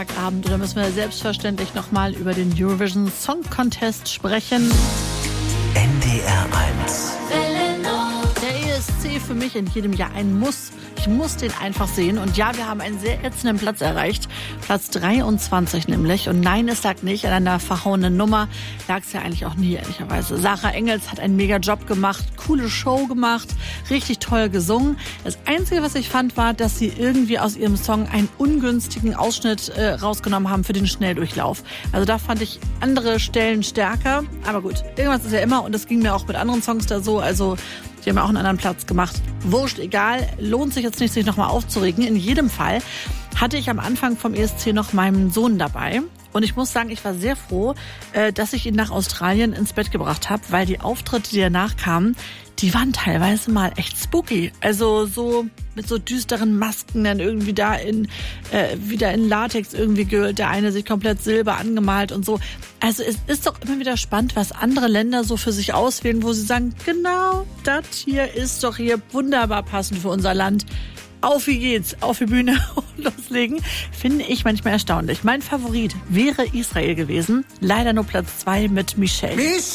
Abend, oder müssen wir selbstverständlich nochmal über den Eurovision Song Contest sprechen. NDR 1. Der ESC für mich in jedem Jahr ein Muss. Ich muss den einfach sehen. Und ja, wir haben einen sehr ätzenden Platz erreicht. Platz 23 nämlich. Und nein, es lag nicht an einer verhauenen Nummer. Lag es ja eigentlich auch nie, ehrlicherweise. Sarah Engels hat einen mega Job gemacht, coole Show gemacht, richtig toll gesungen. Das Einzige, was ich fand, war, dass sie irgendwie aus ihrem Song einen ungünstigen Ausschnitt rausgenommen haben für den Schnelldurchlauf. Also da fand ich andere Stellen stärker. Aber gut, irgendwas ist ja immer. Und das ging mir auch mit anderen Songs da so. Also die haben ja auch einen anderen Platz gemacht. Wurscht, egal. Lohnt sich jetzt nicht, sich nochmal aufzuregen. In jedem Fall hatte ich am Anfang vom ESC noch meinen Sohn dabei. Und ich muss sagen, ich war sehr froh, dass ich ihn nach Australien ins Bett gebracht habe, weil die Auftritte, die danach kamen, die waren teilweise mal echt spooky. Also so mit so düsteren Masken, dann irgendwie da wieder in Latex irgendwie gehüllt, der eine sich komplett silber angemalt und so. Also es ist doch immer wieder spannend, was andere Länder so für sich auswählen, wo sie sagen, genau, das hier ist doch hier wunderbar passend für unser Land. Auf wie geht's, auf die Bühne und loslegen, finde ich manchmal erstaunlich. Mein Favorit wäre Israel gewesen, leider nur Platz 2 mit Michelle.